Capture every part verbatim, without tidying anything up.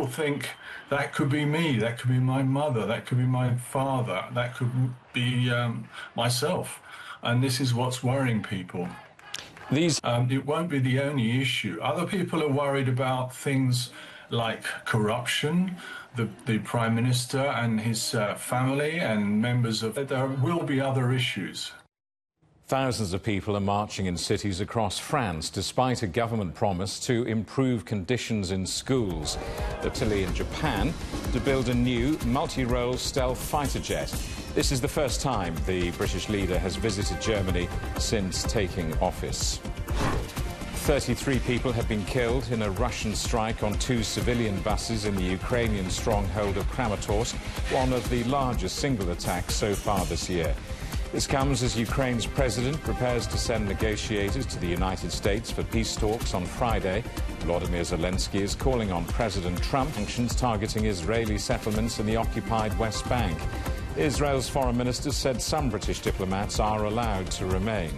think that could be me, that could be my mother, that could be my father, that could be um, myself. And this is what's worrying people. These um, it won't be the only issue. Other people are worried about things like corruption, the, the Prime Minister and his uh, family and members of... There will be other issues. Thousands of people are marching in cities across France, despite a government promise to improve conditions in schools. Italy and Japan to build a new multi-role stealth fighter jet. This is the first time the British leader has visited Germany since taking office. thirty-three people have been killed in a Russian strike on two civilian buses in the Ukrainian stronghold of Kramatorsk, one of the largest single attacks so far this year. This comes as Ukraine's president prepares to send negotiators to the United States for peace talks on Friday. Volodymyr Zelensky is calling on President Trump sanctions targeting Israeli settlements in the occupied West Bank. Israel's foreign minister said some British diplomats are allowed to remain.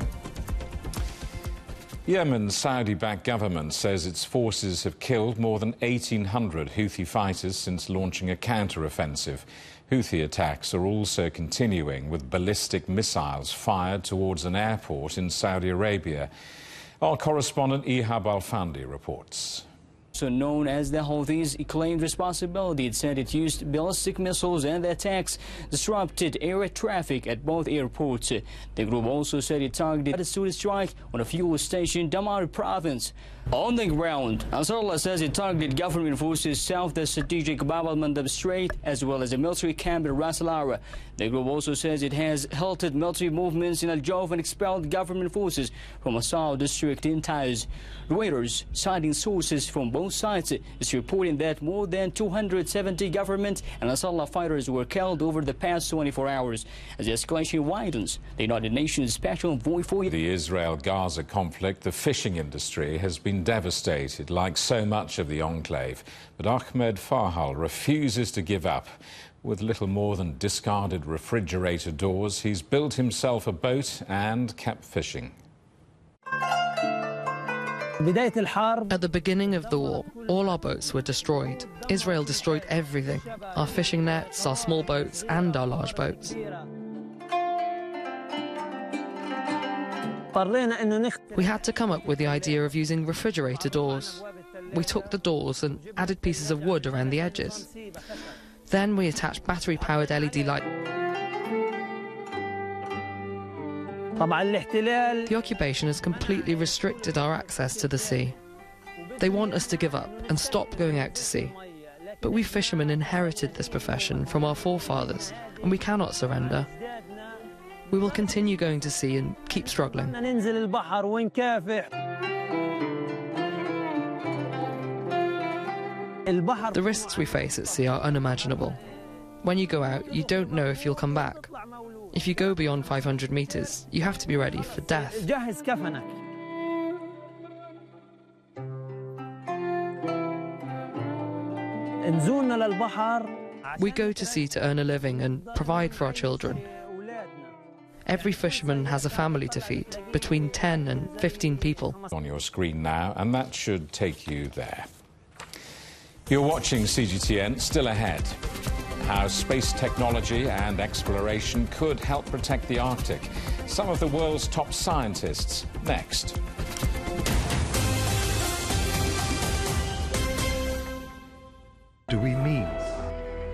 Yemen's Saudi-backed government says its forces have killed more than eighteen hundred Houthi fighters since launching a counter-offensive. Houthi attacks are also continuing, with ballistic missiles fired towards an airport in Saudi Arabia. Our correspondent Ihab Al-Fandi reports. Also known as the Houthis, claimed responsibility. It said it used ballistic missiles and the attacks disrupted air traffic at both airports. The group also said it targeted a student strike on a fuel station in Damar province. On the ground, Ansarullah says it targeted government forces south the strategic Bab al-Mandab Strait as well as a military camp in Ras Al-Ara. The group also says it has halted military movements in Al-Jawf and expelled government forces from Asal district in Taiz. Reuters, citing sources from both sides, is reporting that more than two hundred seventy government and Nasrallah fighters were killed over the past twenty-four hours. As the escalation widens, the United Nations Special Envoy for the Israel-Gaza conflict, the fishing industry has been devastated, like so much of the enclave. But Ahmed Fahal refuses to give up. With little more than discarded refrigerator doors, he's built himself a boat and kept fishing. At the beginning of the war, all our boats were destroyed. Israel destroyed everything, our fishing nets, our small boats and our large boats. We had to come up with the idea of using refrigerator doors. We took the doors and added pieces of wood around the edges. Then we attached battery-powered L E D lights. The occupation has completely restricted our access to the sea. They want us to give up and stop going out to sea. But we fishermen inherited this profession from our forefathers, and we cannot surrender. We will continue going to sea and keep struggling. The risks we face at sea are unimaginable. When you go out, you don't know if you'll come back. If you go beyond five hundred meters, you have to be ready for death. We go to sea to earn a living and provide for our children. Every fisherman has a family to feed, between ten and fifteen people. On your screen now, and that should take you there. You're watching C G T N. Still ahead, how space technology and exploration could help protect the Arctic. Some of the world's top scientists, next. Do we mean